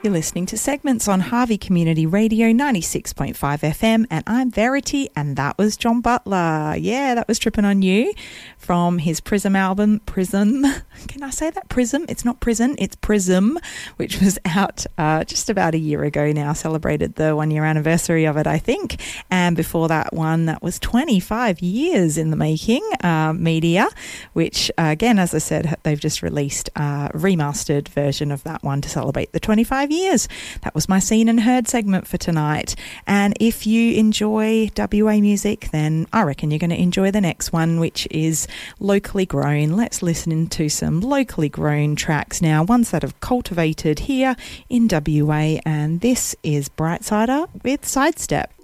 You're listening to Segments on Harvey Community Radio 96.5 FM, and I'm Verity, and that was John Butler. Yeah, that was Trippin' On You from his Prism album, Prism. Can I say that? Prism? It's not Prison, it's Prism, which was out just about a year ago now, celebrated the 1 year anniversary of it, I think. And before that one, that was 25 years in the making, Media, which again, as I said, they've just released a remastered version of that one to celebrate the 25 years. That was my Seen and Heard segment for tonight. And if you enjoy WA music, then I reckon you're going to enjoy the next one, which is locally grown. Let's listen to some locally grown tracks now, ones that have cultivated here in WA. And this is Brightsider with Sidestep.